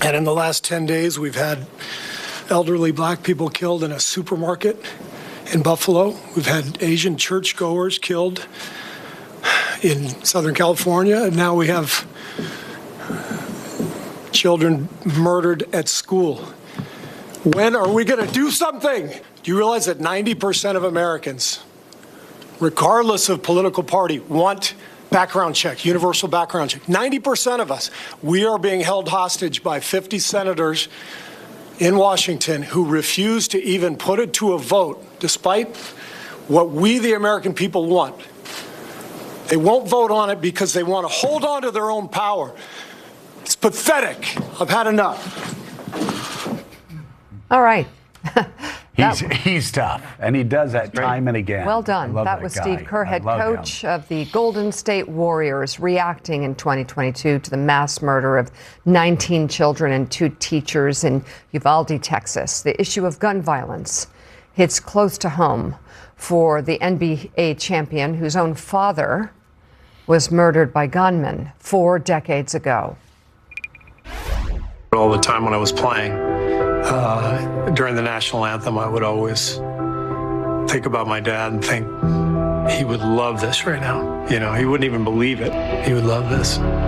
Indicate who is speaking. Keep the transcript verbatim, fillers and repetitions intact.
Speaker 1: And in the last ten days, we've had elderly black people killed in a supermarket in Buffalo. We've had Asian churchgoers killed in Southern California. And now we have children murdered at school. When are we going to do something? Do you realize that ninety percent of Americans, regardless of political party, want background check, universal background check? ninety percent of us. We are being held hostage by fifty senators in Washington who refuse to even put it to a vote, despite what we, the American people, want. They won't vote on it because they want to hold on to their own power. It's pathetic. I've had enough.
Speaker 2: All right.
Speaker 3: He's, he's tough, and he does that time and again.
Speaker 2: Well done. That, that was guy. Steve Kerr, head coach him. of the Golden State Warriors, reacting in twenty twenty-two to the mass murder of nineteen children and two teachers in Uvalde, Texas. The issue of gun violence hits close to home for the N B A champion whose own father was murdered by gunmen four decades ago.
Speaker 1: All the time when I was playing, uh, during the national anthem, I would always think about my dad and think he would love this right now. You know, he wouldn't even believe it. He would love this.